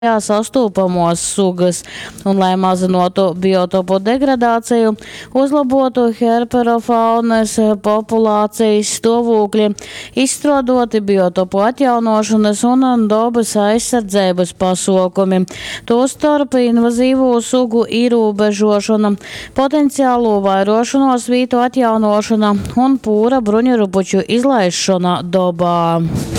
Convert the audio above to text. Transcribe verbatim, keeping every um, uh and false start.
sastopamos sugas un, lai mazinātu biotopu degradāciju, uzlabotu herperofaunas populācijas stāvokļi, izstrādāti biotopu atjaunošanas un dabas aizsardzības pasākumi, tostarp invazīvo sugu ierobežošana, potenciālo vairošanos vītu atjaunošana un pūra bruņurupuču izlaišana dabā.